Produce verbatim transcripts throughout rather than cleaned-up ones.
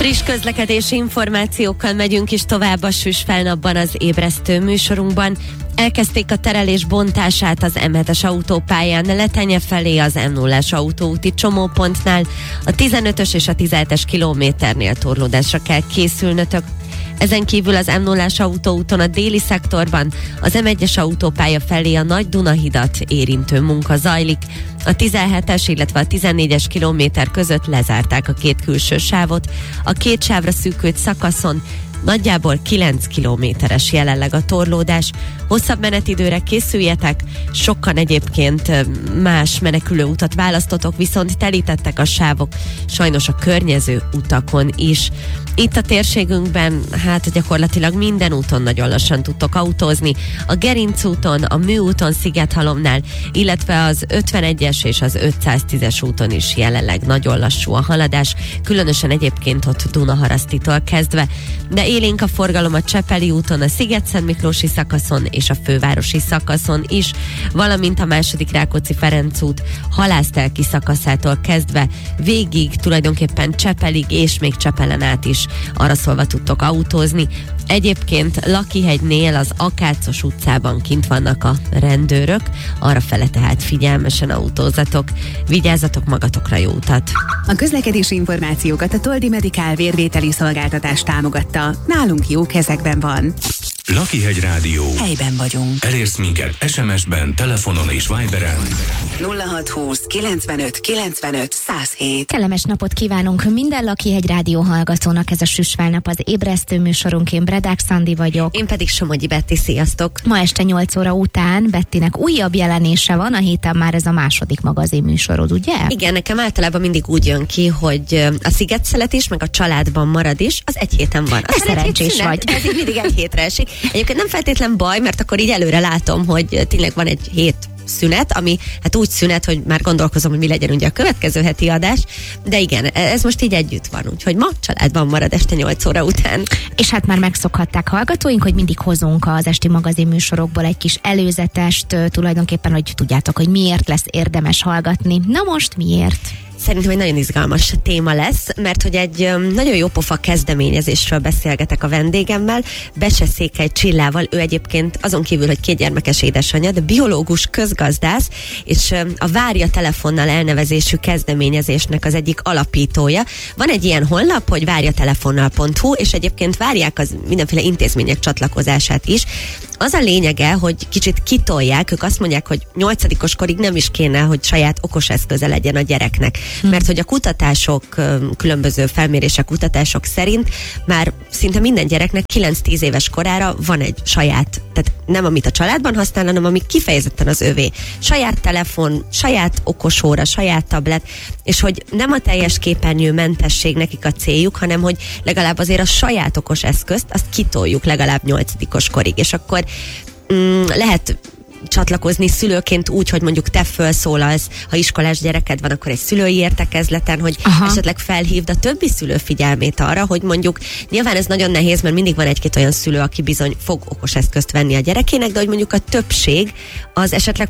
Friss közlekedési információkkal megyünk is tovább a Süss felnapban az ébresztő műsorunkban. Elkezdték a terelés bontását az em hetes autópályán Letenye felé az em nullás autóúti csomópontnál. A tizenötös és a tizenhetes kilométernél torlódásra kell készülnötök. Ezen kívül az em nullás autóúton a déli szektorban az em egyes autópálya felé a Nagy Dunahidat érintő munka zajlik. A tizenhetes, illetve a tizennégyes kilométer között lezárták a két külső sávot. A két sávra szűkült szakaszon nagyjából kilenc kilométeres jelenleg a torlódás. Hosszabb menetidőre készüljetek, sokan egyébként más menekülő utat választotok, viszont telítettek a sávok sajnos a környező utakon is. Itt a térségünkben hát gyakorlatilag minden úton nagyon lassan tudtok autózni. A Gerinc úton, a Műúton Szigethalomnál, illetve az ötvenegyes és az ötszáztízes úton is jelenleg nagyon lassú a haladás, különösen egyébként ott Dunaharasztitól kezdve. De élénk a forgalom a Csepeli úton, a Sziget-Szentmiklósi szakaszon és a fővárosi szakaszon is, valamint a második Rákóczi-Ferenc út Halásztelki szakaszától kezdve végig tulajdonképpen Csepelig és még Csepelen át is arra szólva tudtok autózni. Egyébként Lakihegynél az Akácos utcában kint vannak a rendőrök, arra fele tehát figyelmesen autózatok. Vigyázzatok magatokra, jó utat! A közlekedési információkat a Toldi Medical vérvételi szolgáltatás támogatta. Nálunk jó kezekben van. Lakihegy Rádió. Helyben vagyunk. Elérsz minket es em es-ben, telefonon és Viberen. nulla hat húsz kilencvenöt kilencvenöt száz hét. Kellemes napot kívánunk minden Lakihegy Rádió hallgatónak, ez a Süss felnap az ébresztő műsorunk, én Bredák Szandi vagyok. Én pedig Somogyi Betti, sziasztok! Ma este nyolc óra után Bettinek újabb jelenése van, a héten már ez a második magazin műsorod, ugye? Igen, nekem általában mindig úgy jön ki, hogy a Sziget-szelet is, meg a Családban marad is, az egy héten van. Te szerencsés szünet, vagy. Ez így mindig egy hétre esik. Egyébként nem feltétlen baj, mert akkor így előre látom, hogy tényleg van egy hét szünet, ami hát úgy szünet, hogy már gondolkozom, hogy mi legyen ugye a következő heti adás, de igen, ez most így együtt van, úgyhogy ma Családban marad este nyolc óra után. És hát már megszokhatták hallgatóink, hogy mindig hozunk az esti magazin műsorokból egy kis előzetest, tulajdonképpen, hogy tudjátok, hogy miért lesz érdemes hallgatni. Na most miért? Szerintem egy nagyon izgalmas téma lesz, mert hogy egy nagyon jó pofa kezdeményezésről beszélgetek a vendégemmel, Becse Székely Csillával. Ő egyébként azon kívül, hogy kétgyermekes édesanyja, de biológus, közgazdász, és a Várja telefonnal elnevezésű kezdeményezésnek az egyik alapítója. Van egy ilyen honlap, hogy várjatelefonnal pont hu, és egyébként várják az mindenféle intézmények csatlakozását is. Az a lényege, hogy kicsit kitolják, ők azt mondják, hogy nyolcadikos korig nem is kéne, hogy saját okos eszköze legyen a gyereknek. Hmm. Mert hogy a kutatások, különböző felmérések, kutatások szerint már szinte minden gyereknek kilenc-tíz éves korára van egy saját, tehát nem amit a családban használ, hanem ami kifejezetten az övé. Saját telefon, saját okosóra, saját tablet, és hogy nem a teljes képernyő mentesség nekik a céljuk, hanem hogy legalább azért a saját okos eszközt, azt kitoljuk legalább nyolcadikos korig, és akkor mm, lehet csatlakozni szülőként úgy, hogy mondjuk te felszólalsz, ha iskolás gyereked van, akkor egy szülői értekezleten, hogy Aha. esetleg felhívd a többi szülő figyelmét arra, hogy mondjuk nyilván ez nagyon nehéz, mert mindig van egy-két olyan szülő, aki bizony fog okos eszközt venni a gyerekének, de hogy mondjuk a többség az esetleg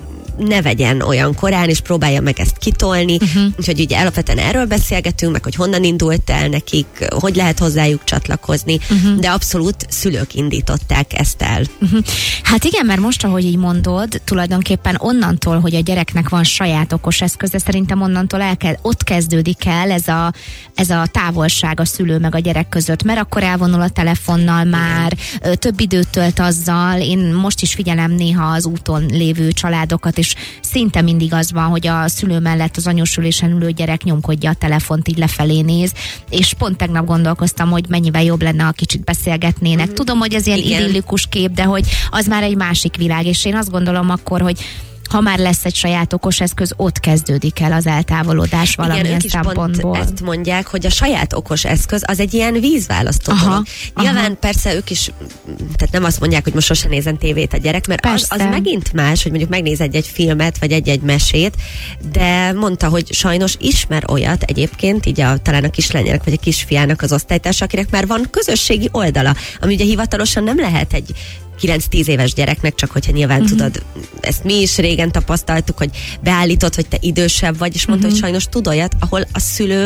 ne vegyen olyan korán, és próbálja meg ezt kitolni. Uh-huh. Úgyhogy ugye alapvetően erről beszélgetünk, meg hogy honnan indult el nekik, hogy lehet hozzájuk csatlakozni, uh-huh. de abszolút szülők indították ezt el. Uh-huh. Hát igen, mert most, ahogy így mondod, tulajdonképpen onnantól, hogy a gyereknek van saját okos eszköze, szerintem onnantól el kell, ott kezdődik el ez a, ez a távolság a szülő meg a gyerek között, mert akkor elvonul a telefonnal már, igen. több időt tölt azzal. Én most is figyelem néha az úton lévő családokat, és szinte mindig az van, hogy a szülő mellett az anyósülésen ülő gyerek nyomkodja a telefont, így lefelé néz, és pont tegnap gondolkoztam, hogy mennyivel jobb lenne, ha kicsit beszélgetnének. Mm-hmm. Tudom, hogy ez ilyen Igen. idillikus kép, de hogy az már egy másik világ, és én azt gondolom akkor, hogy ha már lesz egy saját okos eszköz, ott kezdődik el az eltávolodás valamilyen Igen, szempontból. Pont ezt mondják, hogy a saját okos eszköz az egy ilyen vízválasztó dolog. Nyilván aha. persze ők is, tehát nem azt mondják, hogy most sosem nézen tévét a gyerek, mert az, az megint más, hogy mondjuk megnéz egy-egy filmet, vagy egy-egy mesét, de mondta, hogy sajnos ismer olyat egyébként, így a, talán a kislányának, vagy a kisfiának az osztálytársa, akinek már van közösségi oldala, ami ugye hivatalosan nem lehet egy kilenc-tíz éves gyereknek, csak hogyha nyilván uh-huh. tudod, ezt mi is régen tapasztaltuk, hogy beállítod, hogy te idősebb vagy, és mondta, uh-huh. hogy sajnos tud olyat, ahol a szülő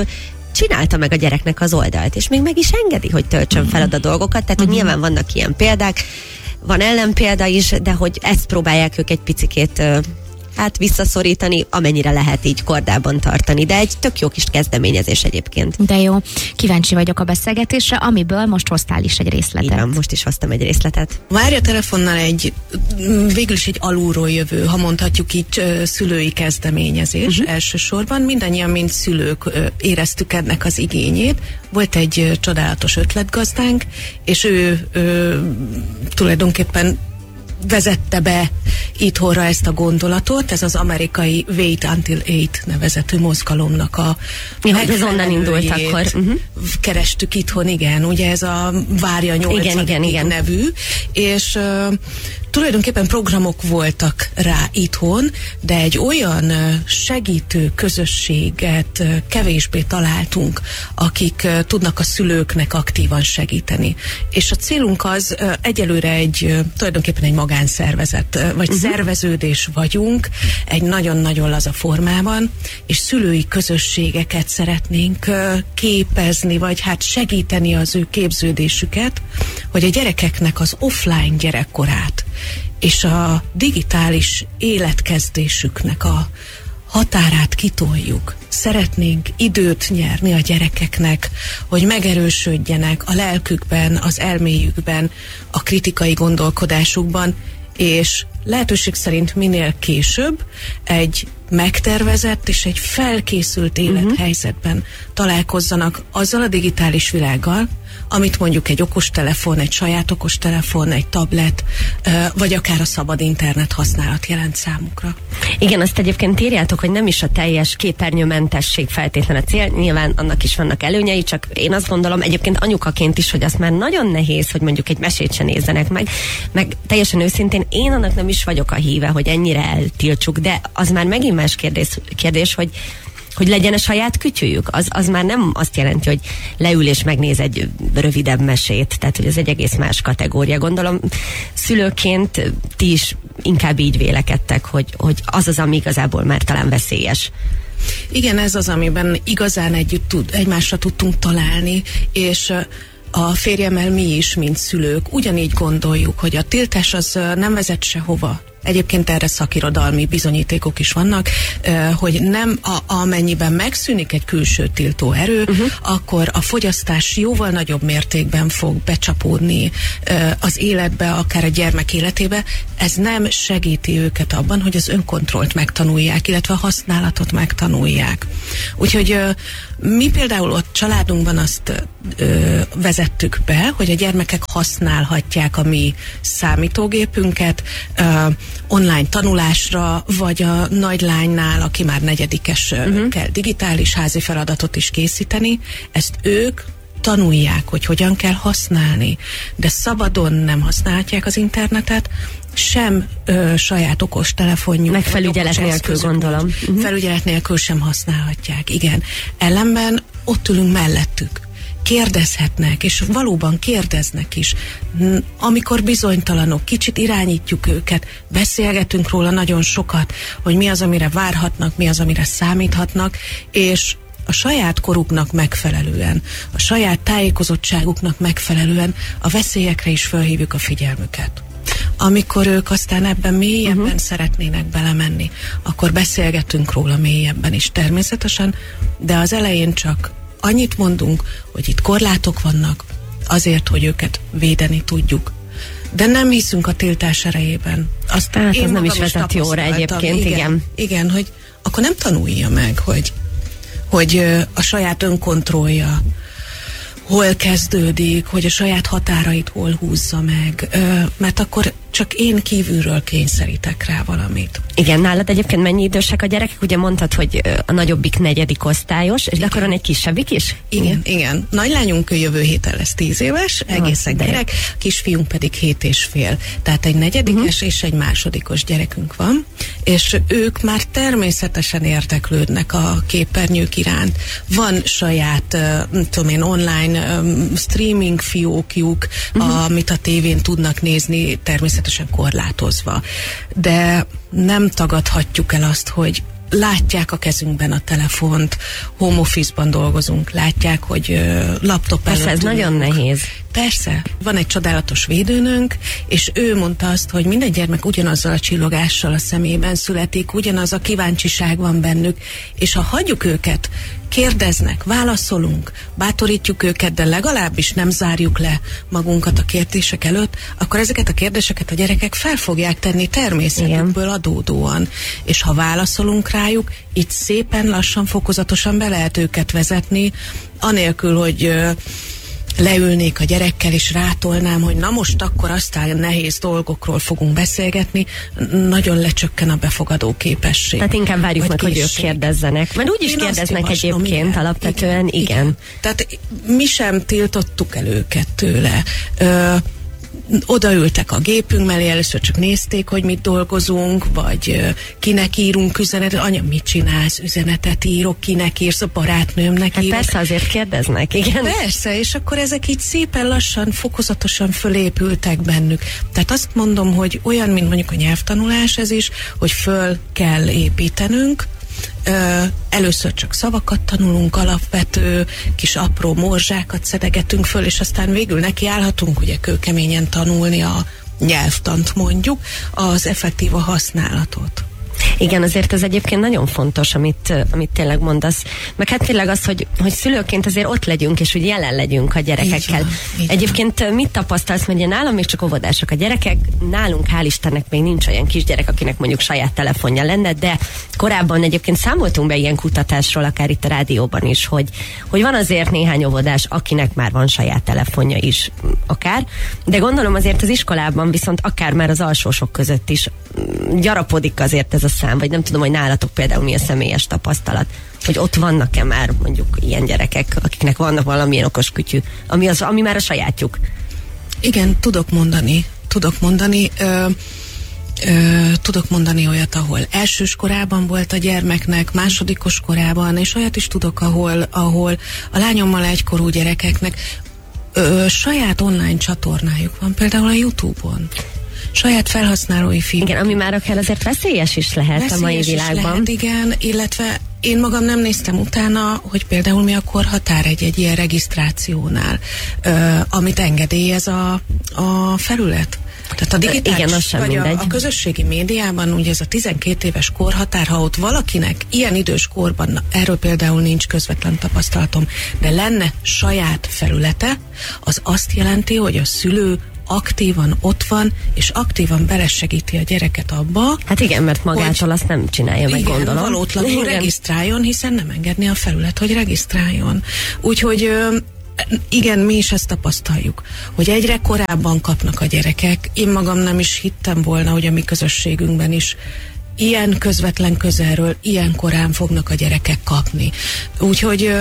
csinálta meg a gyereknek az oldalt, és még meg is engedi, hogy töltsön fel oda dolgokat, tehát hogy nyilván vannak ilyen példák, van ellenpélda is, de hogy ezt próbálják ők egy picikét hát visszaszorítani, amennyire lehet így kordában tartani, de egy tök jó kis kezdeményezés egyébként. De jó, kíváncsi vagyok a beszélgetésre, amiből most hoztál is egy részletet. Igen, most is hoztam egy részletet. Várja telefonnal egy, végül is egy alulról jövő, ha mondhatjuk így, szülői kezdeményezés uh-huh. elsősorban. Mindannyian, mint szülők éreztük ennek az igényét. Volt egy csodálatos ötletgazdánk, és ő, ő tulajdonképpen vezette be itthonra ezt a gondolatot, ez az amerikai Wait Until Eight nevezetű mozgalomnak a ja, ez onnan indult akkor. Uh-huh. Kerestük itthon, igen, ugye ez a Várja nyolcadik nevű, és uh, tulajdonképpen programok voltak rá itthon, de egy olyan segítő közösséget kevésbé találtunk, akik tudnak a szülőknek aktívan segíteni. És a célunk az egyelőre egy tulajdonképpen egy magánszervezet, vagy uh-huh. szerveződés vagyunk, egy nagyon-nagyon laza formában, és szülői közösségeket szeretnénk képezni, vagy hát segíteni az ő képződésüket, hogy a gyerekeknek az offline gyerekkorát és a digitális életkezdésüknek a határát kitoljuk. Szeretnénk időt nyerni a gyerekeknek, hogy megerősödjenek a lelkükben, az elméjükben, a kritikai gondolkodásukban, és lehetőség szerint minél később egy megtervezett és egy felkészült élethelyzetben uh-huh. találkozzanak azzal a digitális világgal, amit mondjuk egy okostelefon, egy saját okostelefon, egy tablet, vagy akár a szabad internet használat jelent számukra. Igen, azt egyébként írjátok, hogy nem is a teljes képernyőmentesség feltétlen a cél, nyilván annak is vannak előnyei, csak én azt gondolom egyébként anyukaként is, hogy az már nagyon nehéz, hogy mondjuk egy mesét se nézzenek meg, meg teljesen őszintén én annak nem is vagyok a híve, hogy ennyire eltiltsuk, de az már megint más kérdés, kérdés hogy hogy legyen a saját kütyüjük, az, az már nem azt jelenti, hogy leül és megnéz egy rövidebb mesét, tehát hogy ez egy egész más kategória. Gondolom szülőként ti is inkább így vélekedtek, hogy, hogy az az, ami igazából már talán veszélyes. Igen, ez az, amiben igazán együtt tud, egymásra tudtunk találni, és a férjemmel mi is, mint szülők, ugyanígy gondoljuk, hogy a tiltás az nem vezet sehova. Egyébként erre szakirodalmi bizonyítékok is vannak, hogy nem a, amennyiben megszűnik egy külső tiltó erő, uh-huh. akkor a fogyasztás jóval nagyobb mértékben fog becsapódni az életbe, akár a gyermek életébe. Ez nem segíti őket abban, hogy az önkontrollt megtanulják, illetve a használatot megtanulják. Úgyhogy mi például ott családunkban azt ö, vezettük be, hogy a gyermekek használhatják a mi számítógépünket ö, online tanulásra, vagy a nagylánynál, aki már negyedikes, uh-huh. kell digitális házi feladatot is készíteni. Ezt ők tanulják, hogy hogyan kell használni, de szabadon nem használhatják az internetet, sem ö, saját okos telefonjuk. Meg felügyelet nélkül, gondolom. Uh-huh. Felügyelet nélkül sem használhatják, igen. Ellenben ott ülünk mellettük. Kérdezhetnek, és valóban kérdeznek is. Amikor bizonytalanok, kicsit irányítjuk őket, beszélgetünk róla nagyon sokat, hogy mi az, amire várhatnak, mi az, amire számíthatnak, és a saját koruknak megfelelően, a saját tájékozottságuknak megfelelően a veszélyekre is felhívjuk a figyelmüket. Amikor ők aztán ebben mélyebben uh-huh. szeretnének belemenni, akkor beszélgetünk róla mélyebben is természetesen, de az elején csak annyit mondunk, hogy itt korlátok vannak, azért, hogy őket védeni tudjuk. De nem hiszünk a tiltás erejében. Azt hát, én az nem is vezet jóra egyébként, igen. Igen, igen, hogy akkor nem tanulja meg, hogy, hogy a saját önkontrollja hol kezdődik, hogy a saját határait hol húzza meg, mert akkor csak én kívülről kényszerítek rá valamit. Igen, nálad egyébként mennyi idősek a gyerekek? Ugye mondtad, hogy a nagyobbik negyedik osztályos, és akkor van egy kisebbik is? Igen, igen. igen. Nagylányunk jövő héten lesz tíz éves, egészen ah, gyerek, kisfiunk pedig hét és fél. Tehát egy negyedikes uh-huh. és egy másodikos gyerekünk van, és ők már természetesen érdeklődnek a képernyők iránt. Van saját, uh, tudom én, online um, streaming fiókjuk, uh-huh. amit a tévén tudnak nézni, természetesen korlátozva. De nem tagadhatjuk el azt, hogy látják a kezünkben a telefont, home office-ban dolgozunk, látják, hogy ö, laptop előtt. Persze, ez nagyon nehéz. Persze, van egy csodálatos védőnőnk, és ő mondta azt, hogy minden gyermek ugyanazzal a csillogással a szemében születik, ugyanaz a kíváncsiság van bennük, és ha hagyjuk őket, kérdeznek, válaszolunk, bátorítjuk őket, de legalábbis nem zárjuk le magunkat a kérdések előtt, akkor ezeket a kérdéseket a gyerekek fel fogják tenni természetükből adódóan. És ha válaszolunk rájuk, így szépen lassan, fokozatosan be lehet őket vezetni, anélkül, hogy leülnék a gyerekkel, és rátolnám, hogy na most akkor aztán nehéz dolgokról fogunk beszélgetni, nagyon lecsökken a befogadó képesség. Tehát inkább várjuk meg, készség. Hogy ők kérdezzenek. Mert úgy is kérdeznek egyébként igen, alapvetően, igen, igen. igen. Tehát mi sem tiltottuk el őket tőle. Ö, odaültek a gépünk mellé, először csak nézték, hogy mit dolgozunk, vagy uh, kinek írunk üzenetet, anya, mit csinálsz, üzenetet írok, kinek írsz, a barátnőmnek hát írok. Persze, azért kérdeznek, igen. Persze, és akkor ezek így szépen lassan, fokozatosan fölépültek bennük. Tehát azt mondom, hogy olyan, mint mondjuk a nyelvtanulás ez is, hogy föl kell építenünk. Ö, először csak szavakat tanulunk, alapvető kis apró morzsákat szedegetünk föl, és aztán végül nekiállhatunk ugye kőkeményen tanulni a nyelvtant, mondjuk, az effektív a használatot. Igen, azért ez egyébként nagyon fontos, amit, amit tényleg mondasz. Meg hát tényleg az, hogy, hogy szülőként azért ott legyünk, és úgy jelen legyünk a gyerekekkel. Így van, így egyébként van. Mit tapasztalsz, mert ugye nálam még csak óvodások a gyerekek, nálunk hál' Istennek még nincs olyan kisgyerek, akinek mondjuk saját telefonja lenne, de korábban egyébként számoltunk be ilyen kutatásról, akár itt a rádióban is, hogy, hogy van azért néhány óvodás, akinek már van saját telefonja is, akár, de gondolom azért az iskolában viszont akár már az alsósok között is gyarapodik azért ez a szám, vagy nem tudom, hogy nálatok például mi a személyes tapasztalat, hogy ott vannak-e már mondjuk ilyen gyerekek, akiknek vannak valamilyen okos kütyű, ami, az, ami már a sajátjuk. Igen, tudok mondani, tudok mondani, ö, ö, tudok mondani olyat, ahol elsős korában volt a gyermeknek, másodikos korában, és olyat is tudok, ahol, ahol a lányommal egykorú gyerekeknek ö, saját online csatornájuk van, például a YouTube-on. Saját felhasználói fiúk. Igen, ami már akár azért veszélyes is lehet veszélyes a mai világban. Lehet, igen, illetve én magam nem néztem utána, hogy például mi a korhatár egy-egy ilyen regisztrációnál, ö, amit engedélyez a, a felület. Tehát a digitális, igen, az sem vagy a, a közösségi médiában ugye ez a tizenkét éves korhatár, ha ott valakinek ilyen idős korban, na, erről például nincs közvetlen tapasztalatom, de lenne saját felülete, az azt jelenti, hogy a szülő aktívan ott van, és aktívan belesegíti a gyereket abba. Hát igen, mert magától azt nem csinálja, meg igen, gondolom. valótlanul regisztráljon, hiszen nem engedni a felület, hogy regisztráljon. Úgyhogy igen, mi is ezt tapasztaljuk, hogy egyre korábban kapnak a gyerekek. Én magam nem is hittem volna, hogy a mi közösségünkben is ilyen közvetlen közelről, ilyen korán fognak a gyerekek kapni. Úgyhogy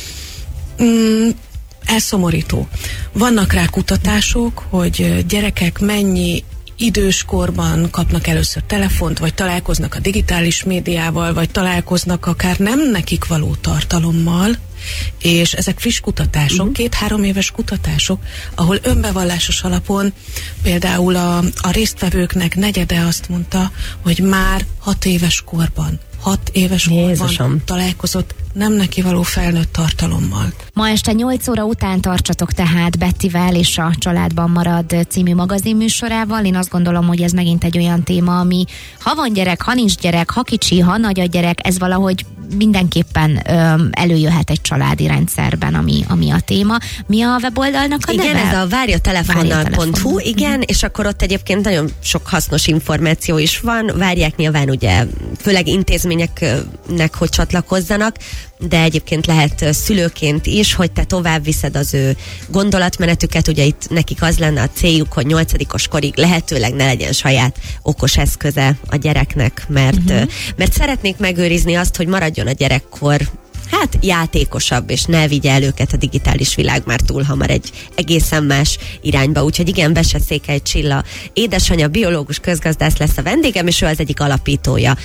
mm, elszomorító. Vannak rá kutatások, hogy gyerekek mennyi időskorban kapnak először telefont, vagy találkoznak a digitális médiával, vagy találkoznak akár nem nekik való tartalommal, és ezek friss kutatások, uh-huh. két-három éves kutatások, ahol önbevallásos alapon például a, a résztvevőknek negyede azt mondta, hogy már hat éves korban, hat éves Jézusom. korban találkozott nem neki való felnőtt tartalommal. Ma este nyolc óra után tartsatok tehát Bettivel és a Családban marad című magazinműsorával. Én azt gondolom, hogy ez megint egy olyan téma, ami ha van gyerek, ha nincs gyerek, ha kicsi, ha nagy a gyerek, ez valahogy mindenképpen öm, előjöhet egy családi rendszerben, ami, ami a téma. Mi a weboldalnak a igen, neve? Ez a várjatelefonnal pont hu, igen, mm. és akkor ott egyébként nagyon sok hasznos információ is van. Várják nyilván ugye, főleg intézményeknek, hogy csatlakozzanak, de egyébként lehet szülőként is, hogy te tovább viszed az ő gondolatmenetüket, ugye itt nekik az lenne a céljuk, hogy nyolcadikos korig lehetőleg ne legyen saját okos eszköze a gyereknek, mert, uh-huh. mert szeretnék megőrizni azt, hogy maradjon a gyerekkor hát játékosabb, és ne vigye el őket a digitális világ már túl hamar egy egészen más irányba. Úgyhogy igen, Bese Székely Csilla édesanyja, biológus közgazdász lesz a vendégem, és ő az egyik alapítója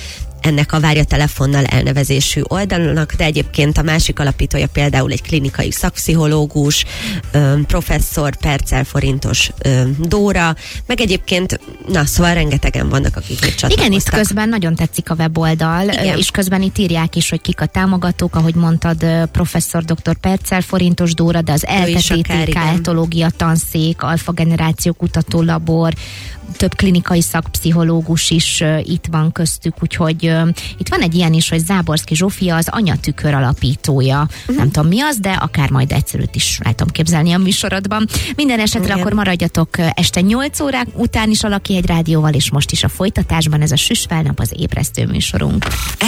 ennek a Várja telefonnal elnevezésű oldalnak, de egyébként a másik alapítója például egy klinikai szakpszichológus, professzor Perccel Forintos Dóra, meg egyébként, na szóval rengetegen vannak, akik itt csatlakoztak. Igen, itt közben nagyon tetszik a weboldal, igen. És közben itt írják is, hogy kik a támogatók, ahogy mondtad, professzor dr. Perccel Forintos Dóra, de az ELTE té ká etológia tanszék, alfa generáció kutatólabor, több klinikai szakpszichológus is uh, itt van köztük, úgyhogy uh, itt van egy ilyen is, hogy Záborszky Zsófia az Anyatükör alapítója. Uh-huh. Nem tudom mi az, de akár majd egyszerűt is el tudom képzelni a műsorodban. Minden esetre igen. Akkor maradjatok este nyolc órák után is a Lakihegy Rádióval, és most is a folytatásban ez a Süsfelnap, az ébresztő műsorunk.